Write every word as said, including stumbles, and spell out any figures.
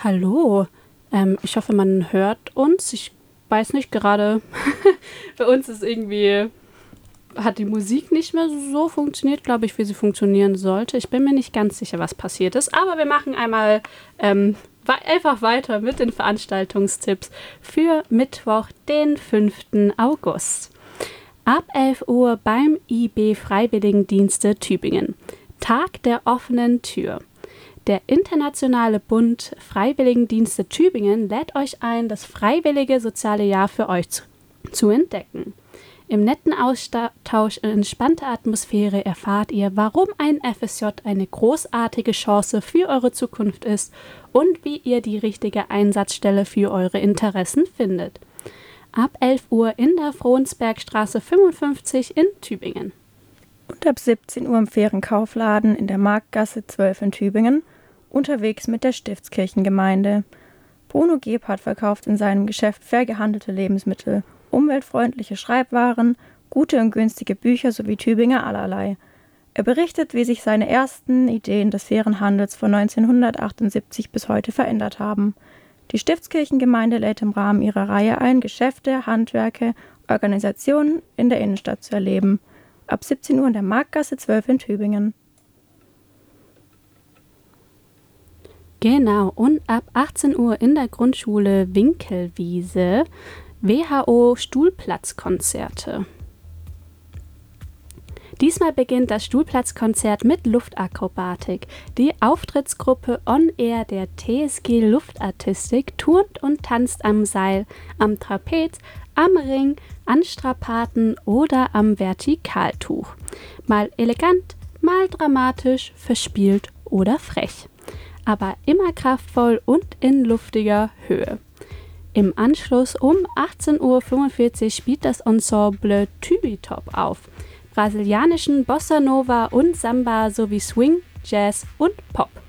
Hallo, ähm, ich hoffe, man hört uns. Ich weiß nicht, gerade bei uns ist irgendwie, hat die Musik nicht mehr so funktioniert, glaube ich, wie sie funktionieren sollte. Ich bin mir nicht ganz sicher, was passiert ist, aber wir machen einmal ähm, einfach weiter mit den Veranstaltungstipps für Mittwoch, den fünften August. Ab elf Uhr beim I B Freiwilligendienste Tübingen. Tag der offenen Tür. Der Internationale Bund Freiwilligendienste Tübingen lädt euch ein, das freiwillige soziale Jahr für euch zu, zu entdecken. Im netten Austausch in entspannter Atmosphäre erfahrt ihr, warum ein F S J eine großartige Chance für eure Zukunft ist und wie ihr die richtige Einsatzstelle für eure Interessen findet. Ab elf Uhr in der Frohnsbergstraße fünfundfünfzig in Tübingen. Und ab siebzehn Uhr im Fährenkaufladen in der Marktgasse zwölf in Tübingen, unterwegs mit der Stiftskirchengemeinde. Bruno Gebhardt verkauft in seinem Geschäft fair gehandelte Lebensmittel, umweltfreundliche Schreibwaren, gute und günstige Bücher sowie Tübinger allerlei. Er berichtet, wie sich seine ersten Ideen des fairen Handels von neunzehnhundertachtundsiebzig bis heute verändert haben. Die Stiftskirchengemeinde lädt im Rahmen ihrer Reihe ein, Geschäfte, Handwerke, Organisationen in der Innenstadt zu erleben. Ab siebzehn Uhr in der Marktgasse zwölf in Tübingen. Genau, und ab achtzehn Uhr in der Grundschule Winkelwiese W H O Stuhlplatzkonzerte. Diesmal beginnt das Stuhlplatzkonzert mit Luftakrobatik. Die Auftrittsgruppe On Air der T S G Luftartistik turnt und tanzt am Seil, am Trapez, am Ring, an Strapaten oder am Vertikaltuch. Mal elegant, mal dramatisch, verspielt oder frech. Aber immer kraftvoll und in luftiger Höhe. Im Anschluss um achtzehn Uhr fünfundvierzig spielt das Ensemble Tübitop auf. Brasilianischen Bossa Nova und Samba sowie Swing, Jazz und Pop.